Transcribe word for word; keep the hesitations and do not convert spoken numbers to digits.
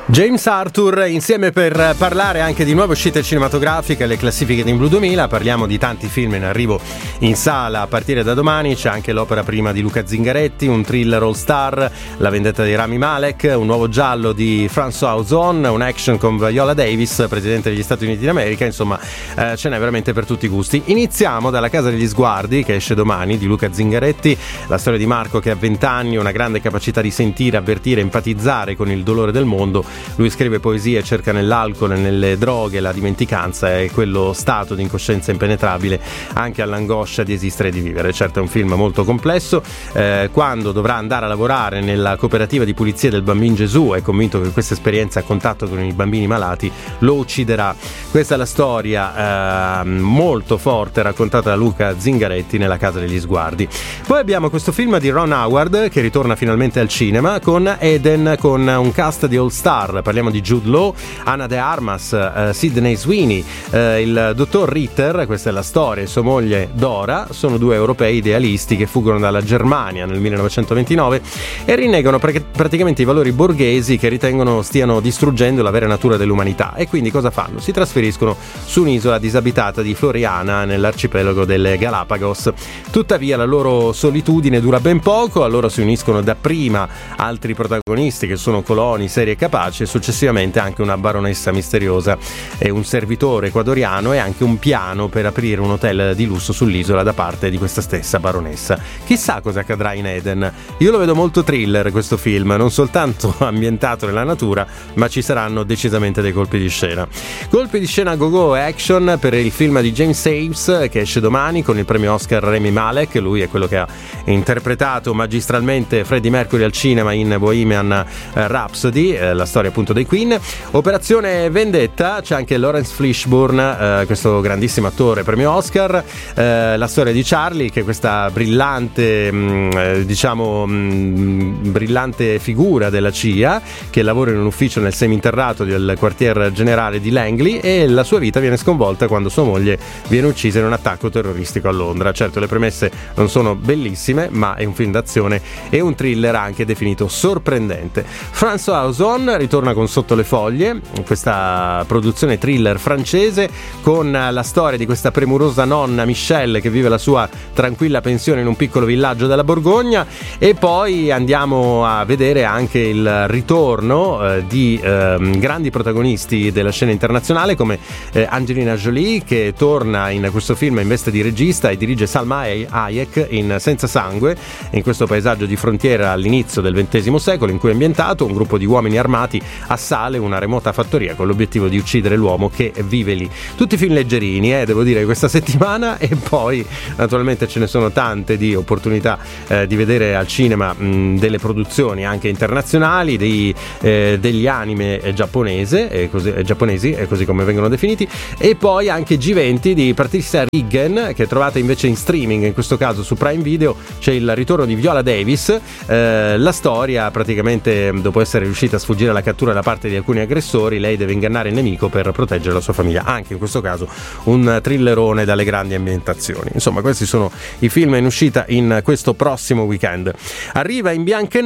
James Arthur insieme per parlare anche di nuove uscite cinematografiche, le classifiche di In Blu duemila. Parliamo di tanti film in arrivo in sala a partire da domani. C'è anche l'opera prima di Luca Zingaretti, un thriller all star, La vendetta di Rami Malek, un nuovo giallo di François Ozon, un action con Viola Davis, presidente degli Stati Uniti d'America. Insomma, eh, ce n'è veramente per tutti i gusti. Iniziamo dalla Casa degli Sguardi, che esce domani, di Luca Zingaretti, la storia di Marco che ha venti anni, una grande capacità di sentire, avvertire, empatizzare con il dolore del mondo. Lui scrive poesie, cerca nell'alcol e nelle droghe la dimenticanza e quello stato di incoscienza impenetrabile anche all'angoscia di esistere e di vivere. Certo, è un film molto complesso. Eh, quando dovrà andare a lavorare nella cooperativa di pulizia del Bambin Gesù, è convinto che questa esperienza a contatto con i bambini malati lo ucciderà. Questa è la storia eh, molto forte raccontata da Luca Zingaretti nella Casa degli Sguardi. Poi abbiamo questo film di Ron Howard che ritorna finalmente al cinema con Eden, con un cast di all star. Parliamo di Jude Law, Ana de Armas, uh, Sydney Sweeney, uh, il dottor Ritter. Questa è la storia, e sua moglie Dora sono due europei idealisti che fuggono dalla Germania nel millenovecentoventinove e rinnegano pr- praticamente i valori borghesi che ritengono stiano distruggendo la vera natura dell'umanità. E quindi cosa fanno? Si trasferiscono su un'isola disabitata di Floriana nell'arcipelago delle Galapagos. Tuttavia la loro solitudine dura ben poco. A loro si uniscono dapprima altri protagonisti che sono coloni seri e capaci, e successivamente anche una baronessa misteriosa e un servitore ecuadoriano, e anche un piano per aprire un hotel di lusso sull'isola da parte di questa stessa baronessa. Chissà cosa accadrà in Eden. Io lo vedo molto thriller questo film, non soltanto ambientato nella natura, ma ci saranno decisamente dei colpi di scena. Colpi di scena go-go e action per il film di James Saves che esce domani con il premio Oscar Rami Malek. Lui è quello che ha interpretato magistralmente Freddie Mercury al cinema in Bohemian Rhapsody, eh, la storia appunto dei Queen. Operazione Vendetta, c'è anche Lawrence Fishburne, eh, questo grandissimo attore premio Oscar, eh, la storia di Charlie, che è questa brillante mh, diciamo mh, brillante figura della C I A che lavora in un ufficio nel seminterrato del quartier generale di Langley, e la sua vita viene sconvolta quando sua moglie viene uccisa in un attacco terroristico a Londra. Certo, le premesse non sono bellissime, ma è un film d'azione e un thriller anche definito sorprendente. François Ozon ritorna con Sotto le foglie, questa produzione thriller francese con la storia di questa premurosa nonna Michelle che vive la sua tranquilla pensione in un piccolo villaggio della Borgogna. E poi andiamo a vedere anche il ritorno eh, di eh, grandi protagonisti della scena internazionale come eh, Angelina Jolie, che torna in questo film in veste di regista e dirige Salma Hayek in Senza sangue, in questo paesaggio di frontiera all'inizio del ventesimo secolo in cui è ambientato. Un gruppo di uomini armati assale una remota fattoria con l'obiettivo di uccidere l'uomo che vive lì. Tutti film leggerini, eh, devo dire, questa settimana. E poi naturalmente ce ne sono tante di opportunità eh, di vedere al cinema mh, delle produzioni anche internazionali, dei, eh, degli anime giapponese, eh, così, eh, giapponesi, eh, così come vengono definiti, e poi anche G venti di Patricia Riggen, che trovate invece in streaming, in questo caso su Prime Video. C'è il ritorno di Viola Davis, eh, la storia praticamente, dopo essere riuscita a sfuggire alla cattura da parte di alcuni aggressori, lei deve ingannare il nemico per proteggere la sua famiglia. Anche in questo caso un thrillerone dalle grandi ambientazioni. Insomma, questi sono i film in uscita in questo prossimo weekend. Arriva in bianco e